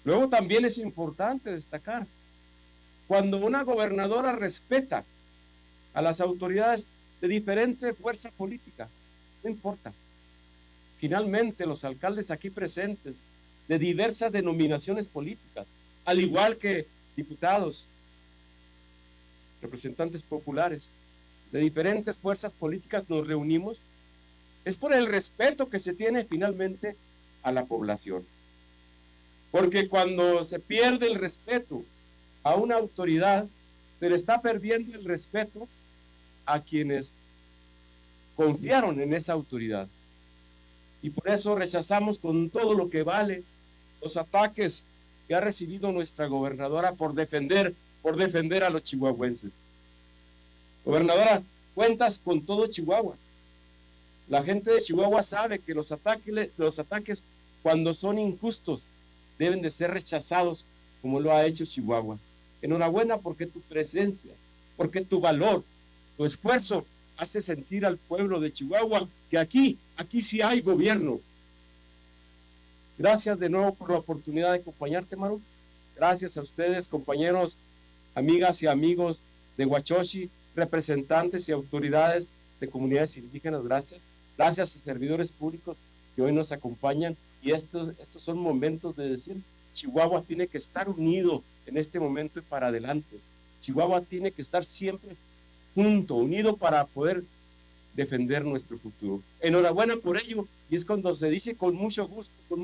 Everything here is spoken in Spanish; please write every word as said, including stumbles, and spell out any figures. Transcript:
Luego también es importante destacar, cuando una gobernadora respeta a las autoridades de diferente fuerza política, no importa. Finalmente, los alcaldes aquí presentes, de diversas denominaciones políticas, al igual que diputados, representantes populares, de diferentes fuerzas políticas, nos reunimos, es por el respeto que se tiene finalmente a la población. Porque cuando se pierde el respeto a una autoridad, se le está perdiendo el respeto a quienes confiaron en esa autoridad. Y por eso rechazamos con todo lo que vale los ataques que ha recibido nuestra gobernadora por defender, por defender a los chihuahuenses. Gobernadora, cuentas con todo Chihuahua. La gente de Chihuahua sabe que los ataques, los ataques cuando son injustos deben de ser rechazados, como lo ha hecho Chihuahua. Enhorabuena porque tu presencia, porque tu valor, tu esfuerzo hace sentir al pueblo de Chihuahua que aquí, aquí sí hay gobierno. Gracias de nuevo por la oportunidad de acompañarte, Maru. Gracias a ustedes, compañeros, amigas y amigos de Huachochi, representantes y autoridades de comunidades indígenas. Gracias. Gracias a servidores públicos que hoy nos acompañan. Y estos, estos son momentos de decir, Chihuahua tiene que estar unido en este momento y para adelante. Chihuahua tiene que estar siempre junto, unido para poder defender nuestro futuro. Enhorabuena por ello, y es cuando se dice con mucho gusto, con